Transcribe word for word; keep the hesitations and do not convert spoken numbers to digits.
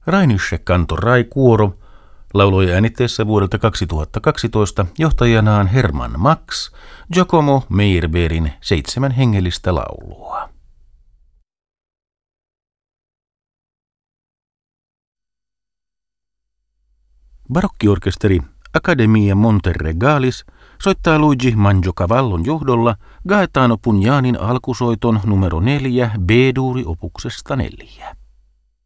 Rainische Cantorai Kuoro lauloi äänitteessä vuodelta kaksituhattakaksitoista johtajanaan Herman Max Giacomo Meyerbeerin seitsemän hengellistä laulua. Barokkiorkesteri Accademia Monteregalis soittaa Luigi Mangiocavallon johdolla Gaetano Pugnanin alkusoiton numero neljä B-duuri opuksesta neljä.